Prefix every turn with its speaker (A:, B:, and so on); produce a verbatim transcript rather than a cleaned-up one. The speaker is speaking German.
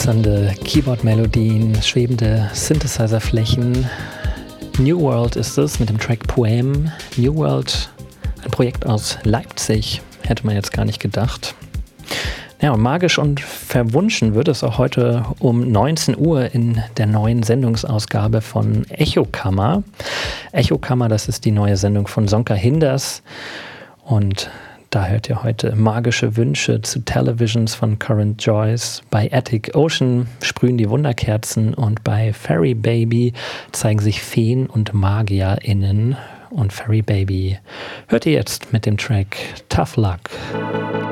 A: glitzernde Keyboard-Melodien, schwebende Synthesizer-Flächen. New World ist es mit dem Track Poem. New World, ein Projekt aus Leipzig, hätte man jetzt gar nicht gedacht. Ja, und magisch und verwunschen wird es auch heute um neunzehn Uhr in der neuen Sendungsausgabe von Echokammer. Echokammer, das ist die neue Sendung von Sonka Hinders. Und da hört ihr heute magische Wünsche zu Televisions von Current Joyce. Bei Attic Ocean sprühen die Wunderkerzen und bei Fairy Baby zeigen sich Feen und MagierInnen. Und Fairy Baby hört ihr jetzt mit dem Track Tough Luck.